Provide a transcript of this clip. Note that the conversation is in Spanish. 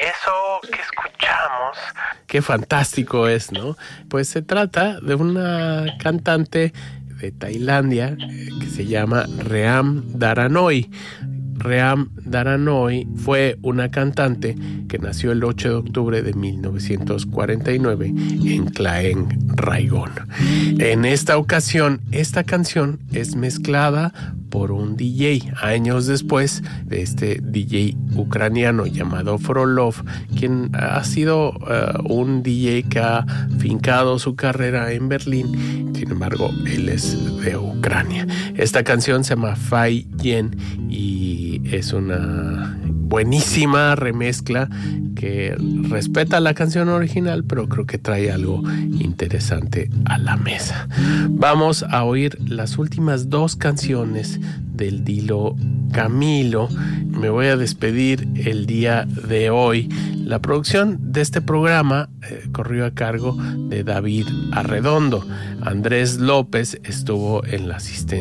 eso que escuchamos, qué fantástico es, ¿no? Pues se trata de una cantante de Tailandia que se llama Ream Daranoi. Ream Daranoi fue una cantante que nació el 8 de octubre de 1949 en Klaeng, Raigon. En esta ocasión, esta canción es mezclada por un DJ años después de este DJ ucraniano llamado Frolov, quien ha sido un DJ que ha fincado su carrera en Berlín. Sin embargo, él es de Ucrania. Esta canción se llama Fai Yen y es una buenísima remezcla que respeta la canción original, pero creo que trae algo interesante a la mesa. Vamos a oír las últimas dos canciones del Dilo Camilo. Me voy a despedir el día de hoy. La producción de este programa corrió a cargo de David Arredondo. Andrés López estuvo en la asistencia